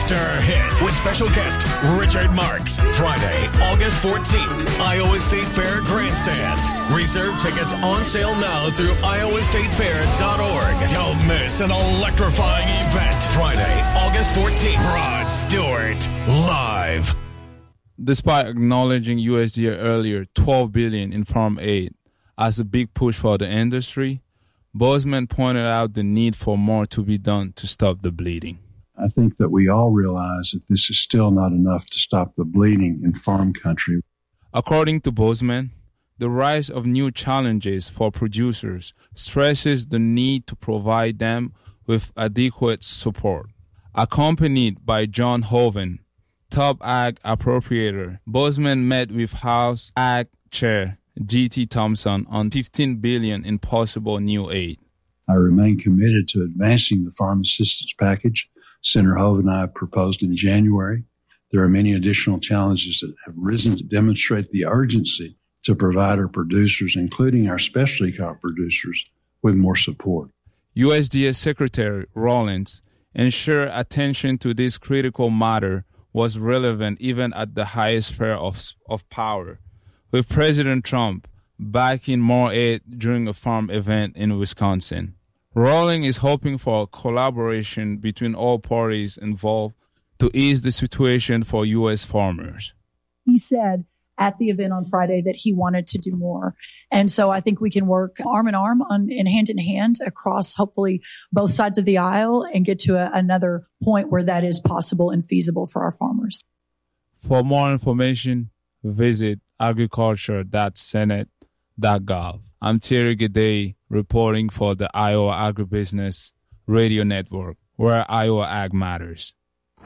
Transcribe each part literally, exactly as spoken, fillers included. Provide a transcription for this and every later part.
after hit with special guest Richard Marks. Friday, August fourteenth, Iowa State Fair Grandstand. Reserve tickets on sale now through iowa state fair dot org. Don't miss an electrifying event. Friday, August fourteenth, Rod Stewart, live. Despite acknowledging U S D A earlier twelve billion dollars in farm aid as a big push for the industry, Boozman pointed out the need for more to be done to stop the bleeding. I think that we all realize that this is still not enough to stop the bleeding in farm country. According to Boozman, the rise of new challenges for producers stresses the need to provide them with adequate support. Accompanied by John Hoven, top ag appropriator, Boozman met with House Ag Chair G T Thompson on fifteen billion dollars in possible new aid. I remain committed to advancing the farm assistance package Senator Hoven and I proposed in January. There are many additional challenges that have risen to demonstrate the urgency to provide our producers, including our specialty crop producers, with more support. U S D A Secretary Rawlins ensured attention to this critical matter was relevant even at the highest sphere of, of power, with President Trump backing more aid during a farm event in Wisconsin. Rawlings is hoping for collaboration between all parties involved to ease the situation for U S farmers. He said at the event on Friday that he wanted to do more. And so I think we can work arm in arm on, and hand in hand across hopefully both sides of the aisle and get to a, another point where that is possible and feasible for our farmers. For more information, visit agriculture dot senate dot gov. I'm Thierry Gaudet reporting for the Iowa Agribusiness Radio Network, where Iowa Ag matters.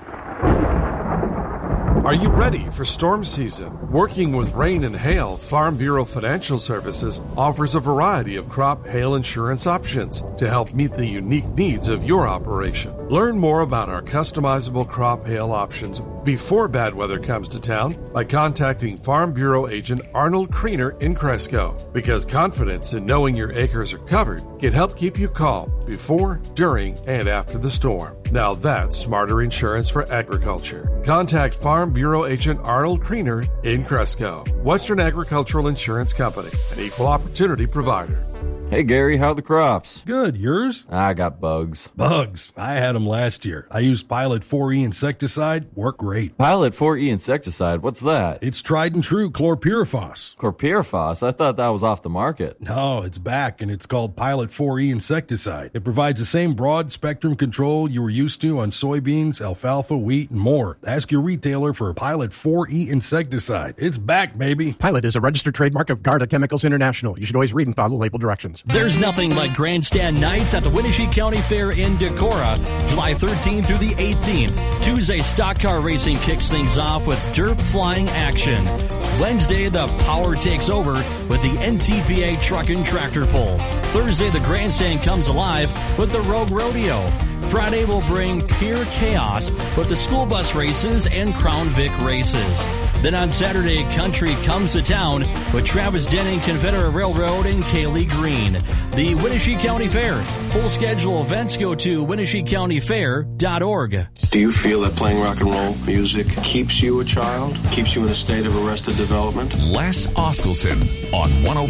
Are you ready for storm season? Working with rain and hail, Farm Bureau Financial Services offers a variety of crop hail insurance options to help meet the unique needs of your operation. Learn more about our customizable crop hail options before bad weather comes to town by contacting Farm Bureau agent Arnold Kriener in Cresco, because confidence in knowing your acres are covered can help keep you calm before, during, and after the storm. Now that's smarter insurance for agriculture. Contact Farm Bureau agent Arnold Kriener in Cresco. Western Agricultural Insurance Company, an equal opportunity provider. Hey, Gary, how are the crops? Good. Yours? I got bugs. Bugs? I had them last year. I used Pilot four E insecticide. Worked great. Pilot four E insecticide? What's that? It's tried and true chlorpyrifos. Chlorpyrifos? I thought that was off the market. No, it's back, and it's called Pilot four E insecticide. It provides the same broad-spectrum control you were used to on soybeans, alfalfa, wheat, and more. Ask your retailer for Pilot four E insecticide. It's back, baby. Pilot is a registered trademark of Garda Chemicals International. You should always read and follow label directions. There's nothing like Grandstand Nights at the Winnebago County Fair in Decorah, July thirteenth through the eighteenth. Tuesday, stock car racing kicks things off with dirt flying action. Wednesday, the power takes over with the N T P A truck and tractor pull. Thursday, the grandstand comes alive with the Rogue Rodeo. Friday will bring pure chaos with the school bus races and Crown Vic races. Then on Saturday, country comes to town with Travis Denning, Confederate Railroad, and Kaylee Green. The Winnebago County Fair. Full schedule events go to winnebago county fair dot org. Do you feel that playing rock and roll music keeps you a child, keeps you in a state of arrested development? Les Oskelson on one oh